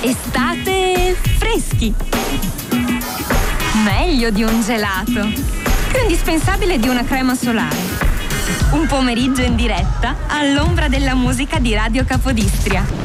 Estate freschi. Meglio di un gelato. Più indispensabile di una crema solare. Un pomeriggio in diretta all'ombra della musica di Radio Capodistria.